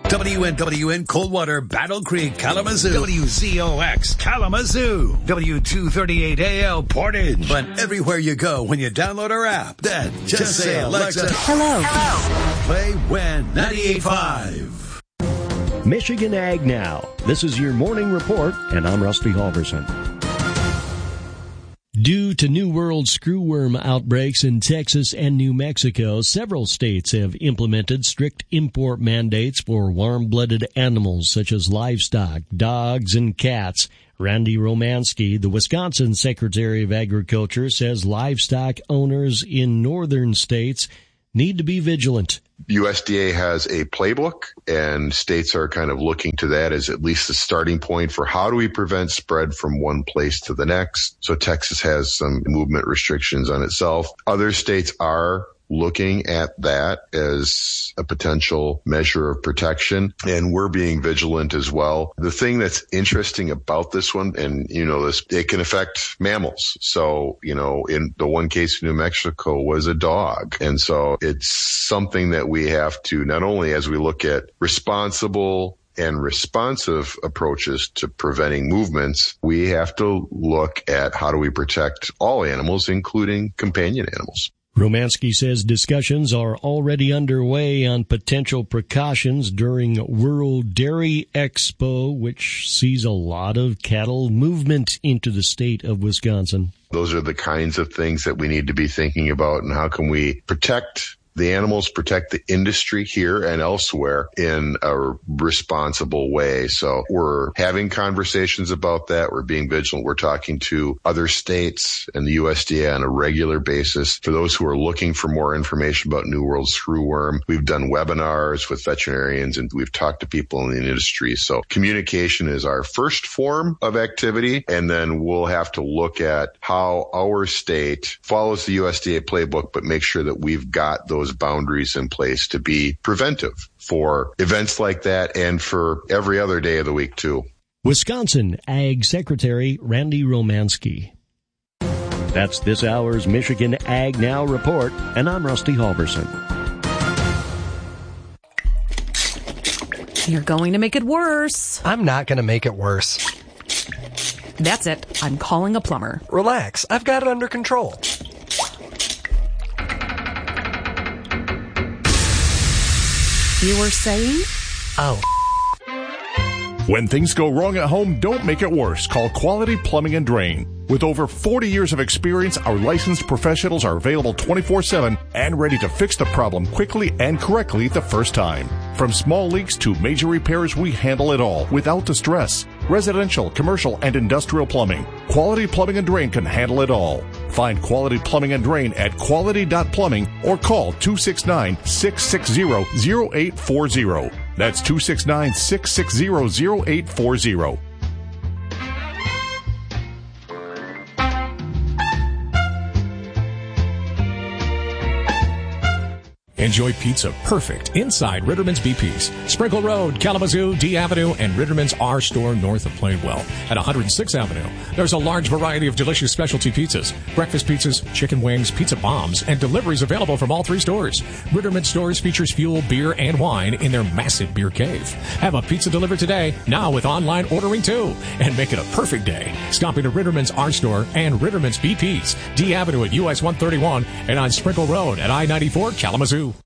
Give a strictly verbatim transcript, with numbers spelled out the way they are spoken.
W N W N Coldwater, Battle Creek, Kalamazoo. W Z O X, Kalamazoo. W two thirty-eight A L, Portage. But everywhere you go when you download our app, then just, just say, Alexa, Alexa, hello. Hello. Play When ninety-eight point five. Michigan Ag Now. This is your morning report, and I'm Rusty Halverson. Due to New World screwworm outbreaks in Texas and New Mexico, several states have implemented strict import mandates for warm-blooded animals such as livestock, dogs, and cats. Randy Romanski, the Wisconsin Secretary of Agriculture, says livestock owners in northern states need to be vigilant. U S D A has a playbook, and states are kind of looking to that as at least the starting point for how do we prevent spread from one place to the next. So Texas has some movement restrictions on itself. Other states are looking at that as a potential measure of protection, and we're being vigilant as well. The thing that's interesting about this one, and you know this, it can affect mammals. So, you know, in the one case in New Mexico was a dog. And so it's something that we have to, not only as we look at responsible and responsive approaches to preventing movements, we have to look at how do we protect all animals, including companion animals. Romanski says discussions are already underway on potential precautions during World Dairy Expo, which sees a lot of cattle movement into the state of Wisconsin. Those are the kinds of things that we need to be thinking about, and how can we protect the animals, protect the industry here and elsewhere in a responsible way. So we're having conversations about that. We're being vigilant. We're talking to other states and the U S D A on a regular basis. For those who are looking for more information about New World screwworm, we've done webinars with veterinarians and we've talked to people in the industry. So communication is our first form of activity, and then we'll have to look at how our state follows the U S D A playbook, but make sure that we've got those boundaries in place to be preventive for events like that and for every other day of the week too. Wisconsin Ag Secretary Randy Romanski. That's this hour's Michigan Ag Now report, and I'm Rusty Halverson. You're going to make it worse. I'm not going to make it worse. That's it. I'm calling a plumber. Relax. I've got it under control. You were saying? Oh. When things go wrong at home, don't make it worse. Call Quality Plumbing and Drain. With over forty years of experience, our licensed professionals are available twenty-four seven and ready to fix the problem quickly and correctly the first time. From small leaks to major repairs, we handle it all without the stress. Residential, commercial, and industrial plumbing. Quality Plumbing and Drain can handle it all. Find Quality Plumbing and Drain at quality dot plumbing or call two six nine, six six zero, zero eight four zero. That's two six nine, six six zero, zero eight four zero. Enjoy pizza perfect inside Ritterman's B P's. Sprinkle Road, Kalamazoo, D Avenue, and Ritterman's R Store north of Plainwell. At one hundred sixth Avenue, there's a large variety of delicious specialty pizzas, breakfast pizzas, chicken wings, pizza bombs, and deliveries available from all three stores. Ritterman's stores features fuel, beer, and wine in their massive beer cave. Have a pizza delivered today, now with online ordering too, and make it a perfect day. Stop into Ritterman's R Store and Ritterman's B P's, D Avenue at U S one thirty-one, and on Sprinkle Road at I ninety-four, Kalamazoo.